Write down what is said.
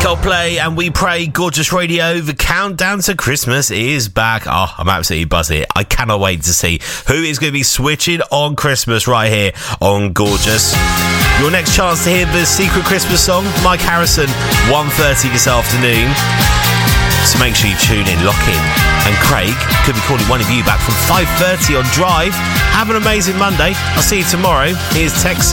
Coldplay and We Pray, Gorgeous Radio. The countdown to Christmas is back. Oh, I'm absolutely buzzing. I cannot wait to see who is going to be switching on Christmas right here on Gorgeous. Your next chance to hear the secret Christmas song, Mike Harrison, 1:30 this afternoon. So make sure you tune in, lock in. And Craig could be calling one of you back from 5:30 on Drive. Have an amazing Monday. I'll see you tomorrow. Here's Texas.